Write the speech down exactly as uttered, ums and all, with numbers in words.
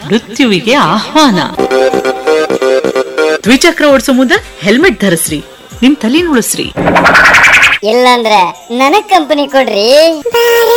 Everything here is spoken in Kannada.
ಮೃತ್ಯುವಿಗೆ ಆಹ್ವಾನ. ದ್ವಿಚಕ್ರ ಓಡಿಸೋ ಮುನ್ನ ಹೆಲ್ಮೆಟ್ ಧರಿಸ್ರಿ, ನಿಮ್ ತಲೆ ಉಳಿಸ್ರಿ. ಇಲ್ಲಾಂದ್ರೆ ನನಗ್ ಕಂಪನಿ ಕೊಡ್ರಿ.